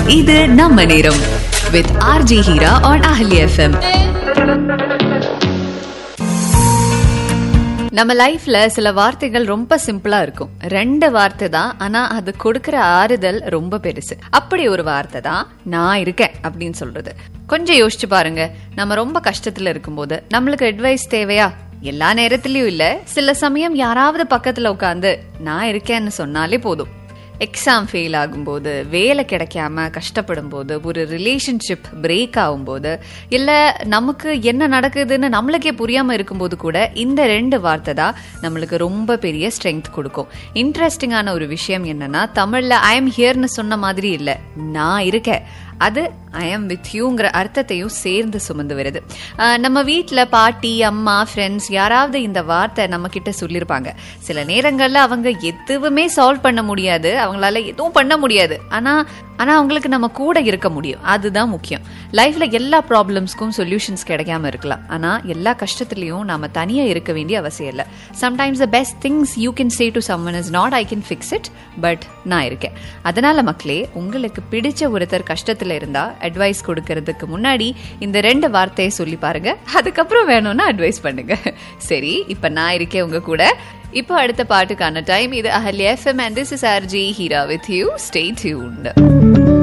இது நம்ம நேரம் with RJ Hira on Ahli FM. நம்ம லைஃப்ல சில வார்த்தைகள் ரொம்ப சிம்பிளா இருக்கும். 2 வார்த்தை தான், ஆனா அது கொடுக்கிற ஆறுதல் ரொம்ப பெருசு. அப்படி ஒரு வார்த்தை தான் நான் இருக்கேன் அப்படின்னு சொல்றது. கொஞ்சம் யோசிச்சு பாருங்க, நம்ம ரொம்ப கஷ்டத்துல இருக்கும்போது நம்மளுக்கு அட்வைஸ் தேவையா? எல்லா நேரத்திலயும் இல்ல, சில சமயம் யாராவது பக்கத்துல உட்காந்து நான் இருக்கேன்னு சொன்னாலே போதும். எக்ஸாம் ஃபெயில் ஆகும்போது, வேலை கிடைக்காம கஷ்டப்படும் போது, ஒரு ரிலேஷன்ஷிப் பிரேக் ஆகும்போது, இல்ல நமக்கு என்ன நடக்குதுன்னு நம்மளுக்கே புரியாம இருக்கும்போது கூட இந்த 2 வார்த்தை தான் நம்மளுக்கு ரொம்ப பெரிய ஸ்ட்ரென்த் கொடுக்கும். இன்ட்ரெஸ்டிங்கான ஒரு விஷயம் என்னன்னா, தமிழ்ல ஐ எம் ஹியர்னு சொன்ன மாதிரி இல்ல, நான் இருக்கேன், அது ஐ எம் வித் யூங்கிற அர்த்தத்தையும் சேர்ந்து சுமந்து வருது. நம்ம வீட்டில் பாட்டி, அம்மா, ஃப்ரெண்ட்ஸ் யாராவது இந்த வார்த்தை நம்ம கிட்ட சொல்லியிருப்பாங்க. சில நேரங்களில் அவங்க எதுவுமே சால்வ் பண்ண முடியாது, அவங்களால எதுவும் பண்ண முடியாது, ஆனா அவங்களுக்கு நம்ம கூட இருக்க முடியும். அதுதான் முக்கியம். லைஃப்ல எல்லா ப்ராப்ளம்ஸ்க்கும் சொல்யூஷன்ஸ் கிடைக்காம இருக்கலாம், ஆனா எல்லா கஷ்டத்துலயும் நாம தனியா இருக்க வேண்டிய அவசியம் இல்லை. Sometimes the best things you can say to someone is not I can fix it, but நான் இருக்கேன். அதனால மக்களே, உங்களுக்கு பிடிச்ச ஒருத்தர் கஷ்டத்துல இருந்தா அட்வைஸ் கொடுக்கறதுக்கு முன்னாடி இந்த 2 வார்த்தையை சொல்லி பாருங்க. அதுக்கப்புறம் வேணும்னா அட்வைஸ் பண்ணுங்க. சரி, இப்ப நான் இருக்கேன் உங்க கூட. இப்போ அடுத்த பாட்டுக்கான டைம். இது Ahalya FM and this is RJ Hira with you. Stay tuned.